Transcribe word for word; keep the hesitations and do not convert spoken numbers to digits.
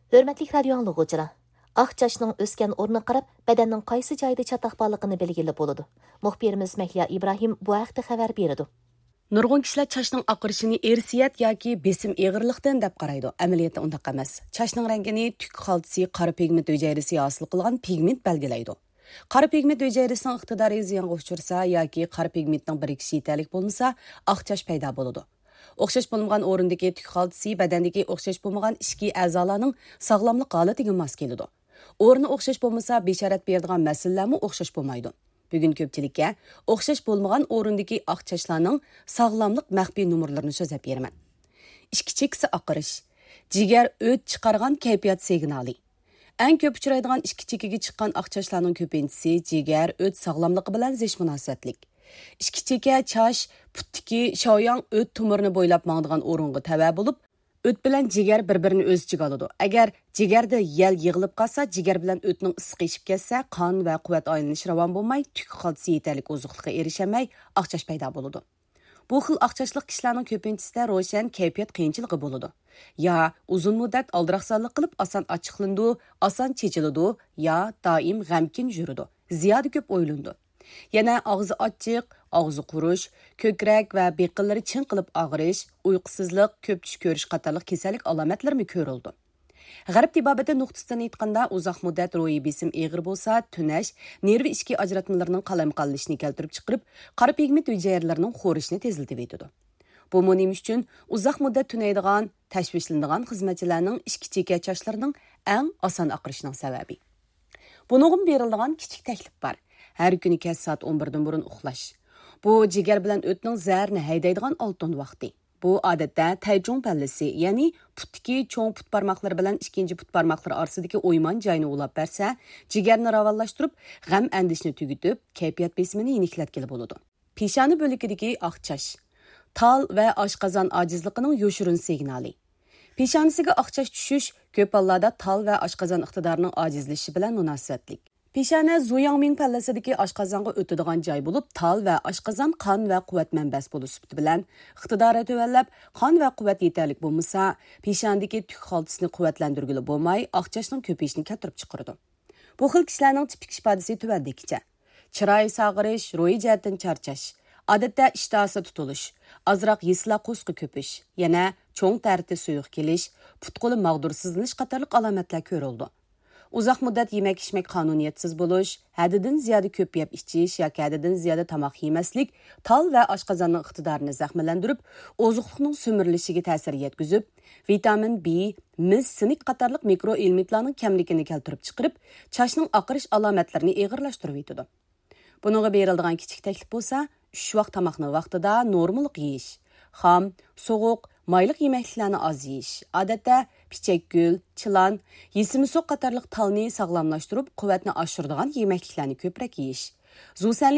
Hörmətlik radio anlıqçılar, aq çaşның ösken ornu qarab, bədənnin qaysı joyda çataq barlığını belgilib boludu. Muxbirimiz Məhliya İbrahim bu haqda xəbər berdi. Nurg'un kishilar chashning oqarishini ersiyat yoki besim eg'irlikdan deb qaraydi. Amaliyotda undaq emas. Chashning rangini tuk xaltisi qora pigment hujayrasi hosil qilgan pigment belgilaydi. Qora pigment hujayrasining iqtidori ziyonga uchrasa yoki qora pigmentning birikishi yetarli bo'lmasa, oq chash paydo bo'ladi. O'xshash bo'lmagan o'rindagi tuk xaltisi badandagi o'xshash bo'lmagan ichki a'zolarning sog'lomlik holatiga mos keladi. O'rni o'xshash bo'lmasa, bisharat beradigan masalalarmi o'xshash bo'lmaydi. Bugun ko'pchilikka o'xshash bo'lmagan o'rindagi oq chashlarning sog'lomlik maxfiy nomerlarini so'zlab beraman. Ikki cheksi oqarish, jigar o't chiqargan kayfiyat signali. Eng ko'p uchraydigan ikki chekiga chiqqan oq chashlarning ko'pinchisi jigar o't sog'lomligi bilan zish munosabatlik. Ikki cheka chash putdagi shoyang o't tumirini bo'ylab mangdigan o'ringa tava bo'lib, o't bilan jigar bir-birini o'z ichiga oladi. Agar jigarda yel yig'ilib qolsa, jigar bilan o'tning issiqi ishib ketsa, qon va quvvat aylanishi ravon bo'lmay, tuk xaltisi yetarli oziqlikqa erishamay, oqchash paydo bo'ladi. Bu xil oqchashlik kishilarning ko'pinchisida ro'shan kayfiyat qiyinchiligi bo'ladi. Ya uzun muddat aldiraqsonlik qilib oson ochiqlandi, oson chechiladi, ya doim g'amkin yuradi. Ziyoda ko'p o'ylandi. Yana og'zi ochiq, og'zi qurish, ko'krak va beqillari chin qilib og'rish, uyqusizlik, ko'p tush ko'rish qatorliq kasallik alomatlarimi ko'rildi. G'arb tibobati nuqtasidan aytganda, uzoq muddat ro'yi besim eg'ir bo'lsa, tunash, nervi ichki ajratmalarining qalamqonlashini keltirib chiqarib, qora pigment hujayralarining xo'rishini tezlatib etadi. Bu nima uchun uzoq muddat tunaydigan, tashvishlanadigan xizmatchilarning ichki cheka chashlarining eng oson oqirishining sababi. Buningga beriladigan kichik taklif bor. Har kuni kech soat o'n birdan burun uxlash. Bu jigar bilan o'tning zarini haydaydigan oltin vaqti. Bu odatda tayjung pallasi, ya'ni putdagi cho'ng put barmoqlari bilan ikkinchi put barmoqlari orasidagi o'yman joyini ulab bersa, jigarni ravonlashtirib, g'am andishni tugitib, kayfiyat besimini yeniklatgili bo'ladi. Peshona bo'ligidagi oq chash, tal va oshqozon ojizligining yo'shirin signali. Peshonasiga oq chash tushish ko'p hollarda tal va oshqozon iqtidorining ojizlashishi bilan munosabatlik. Peshona Zuyangming pallasidagi oshqozonga o'tadigan joy bo'lib, tal va oshqozon qon va quvvat manbasi bo'lish bilan iqtidori tuvallab, qon va quvvat yetarli bo'lmasa, peshondagi tuk xaltisini quvvatlantirgili bo'lmay, oqchashning ko'payishini keltirib chiqaradi. Bu xil kishilarning tipik ifodasi tuvandagicha: chiroy sog'irish, ro'yi jihatdan charchash, odatda ishtahasi tutilish, ozroq yisla qo'sqi ko'pish, yana cho'ng tarti suyuq kelish, put-qo'li mag'dursizlanish qatorliq alomatlar ko'rildi. Uzoq muddat yemak-ichmak qonuniyatsiz bo'lish, haddidan ziyoda ko'p yeb ichish yoki haddidan ziyoda tomoq yemaslik tal va oshqozonning iqtidorini zaxmlantirib, oziqlikning so'mirilishiga ta'sir yetkazib, vitamin B, mis, sinik qatorliq mikroelementlarning kamligini keltirib chiqarib, chashning oqarish alomatlarini og'irlashtirib etadi. Buningga beriladigan kichik taklif bo'lsa, uch vaqt tomoqni vaqtida normallik yeyish, xom, sovuq, mayliq yemekliklarni az yeyish, odatda pichakgul, chilan, yesimisoq qatorliq talni sog'lomlashtirib, quvvatni oshiradigan yemekliklarni ko'proq yeyish.